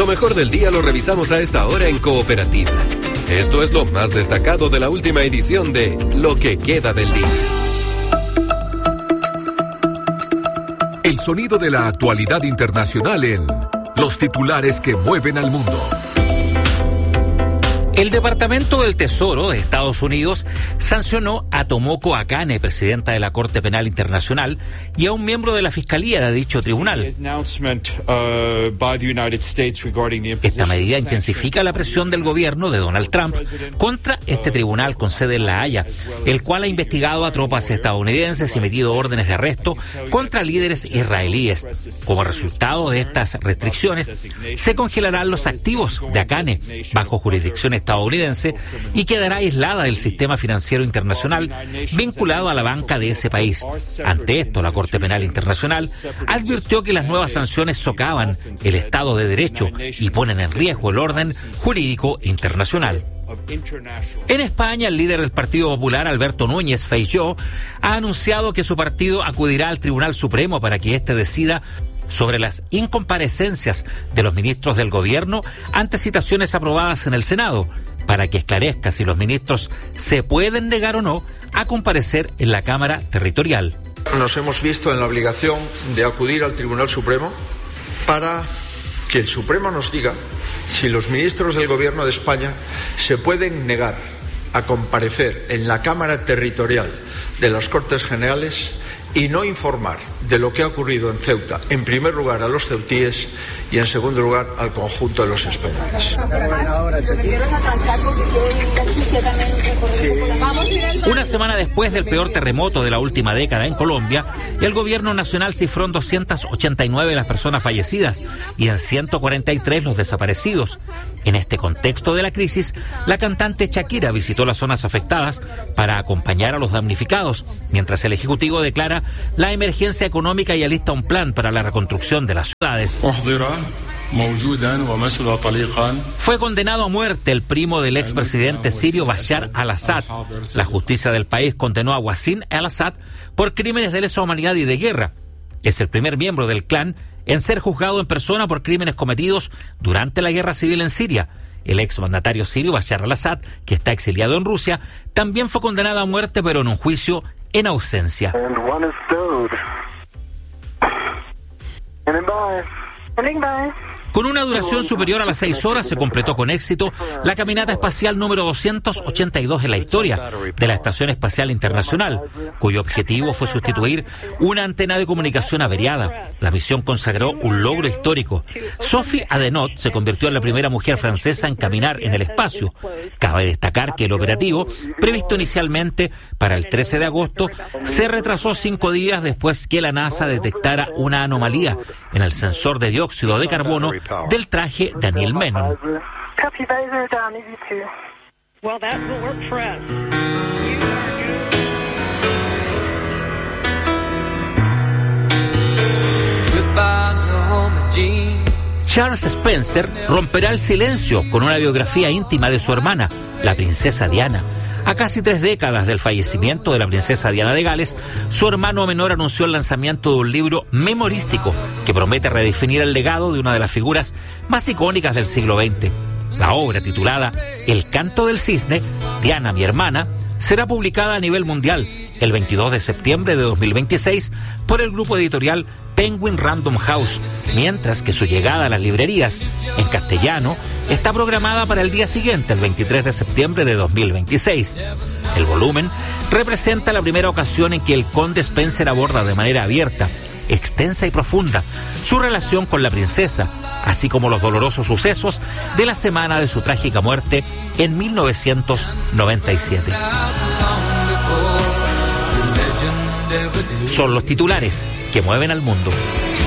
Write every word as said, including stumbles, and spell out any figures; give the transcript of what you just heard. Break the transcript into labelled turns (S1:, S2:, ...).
S1: Lo mejor del día lo revisamos a esta hora en Cooperativa. Esto es lo más destacado de la última edición de Lo que queda del día.
S2: El sonido de la actualidad internacional en los titulares que mueven al mundo.
S3: El Departamento del Tesoro de Estados Unidos sancionó a Tomoko Akane, presidenta de la Corte Penal Internacional, y a un miembro de la Fiscalía de dicho tribunal. Esta medida intensifica la presión del gobierno de Donald Trump contra este tribunal con sede en La Haya, el cual ha investigado a tropas estadounidenses y emitido órdenes de arresto contra líderes israelíes. Como resultado de estas restricciones, se congelarán los activos de Akane bajo jurisdicción estadounidense y quedará aislada del sistema financiero internacional vinculado a la banca de ese país. Ante esto, la Corte Penal Internacional advirtió que las nuevas sanciones socavan el Estado de Derecho y ponen en riesgo el orden jurídico internacional. En España, el líder del Partido Popular, Alberto Núñez Feijóo, ha anunciado que su partido acudirá al Tribunal Supremo para que éste decida sobre las incomparecencias de los ministros del gobierno ante citaciones aprobadas en el Senado, para que esclarezca si los ministros se pueden negar o no a comparecer en la Cámara Territorial.
S4: Nos hemos visto en la obligación de acudir al Tribunal Supremo para que el Supremo nos diga si los ministros del Gobierno de España se pueden negar a comparecer en la Cámara Territorial de las Cortes Generales y no informar de lo que ha ocurrido en Ceuta, en primer lugar a los ceutíes y en segundo lugar al conjunto de los españoles.
S3: Una semana después del peor terremoto de la última década en Colombia, el gobierno nacional cifró en doscientas ochenta y nueve las personas fallecidas y en ciento cuarenta y tres los desaparecidos. En este contexto de la crisis, la cantante Shakira visitó las zonas afectadas para acompañar a los damnificados, mientras el Ejecutivo declara la emergencia económica y alista un plan para la reconstrucción de las ciudades. Fue condenado a muerte el primo del expresidente sirio Bashar al-Assad. La justicia del país condenó a Wassim al-Assad por crímenes de lesa humanidad y de guerra. Es el primer miembro del clan en ser juzgado en persona por crímenes cometidos durante la guerra civil en Siria. El exmandatario sirio Bashar al-Assad, que está exiliado en Rusia, también fue condenado a muerte, pero en un juicio en ausencia. Con una duración superior a las seis horas se completó con éxito la caminata espacial número doscientos ochenta y dos en la historia de la Estación Espacial Internacional, cuyo objetivo fue sustituir una antena de comunicación averiada. La misión consagró un logro histórico. Sophie Adenot se convirtió en la primera mujer francesa en caminar en el espacio. Cabe destacar que el operativo, previsto inicialmente para el trece de agosto, se retrasó cinco días después que la NASA detectara una anomalía en el sensor de dióxido de carbono del traje Daniel Menon. Charles Spencer romperá el silencio con una biografía íntima de su hermana, la princesa Diana. A casi tres décadas del fallecimiento de la princesa Diana de Gales, su hermano menor anunció el lanzamiento de un libro memorístico que promete redefinir el legado de una de las figuras más icónicas del siglo veinte. La obra, titulada El canto del cisne, Diana, mi hermana, será publicada a nivel mundial el veintidós de septiembre de dos mil veintiséis por el grupo editorial Penguin Random House, mientras que su llegada a las librerías en castellano está programada para el día siguiente, el veintitrés de septiembre de dos mil veintiséis. El volumen representa la primera ocasión en que el conde Spencer aborda de manera abierta, extensa y profunda su relación con la princesa, así como los dolorosos sucesos de la semana de su trágica muerte en mil novecientos noventa y siete. Son los titulares que mueven al mundo.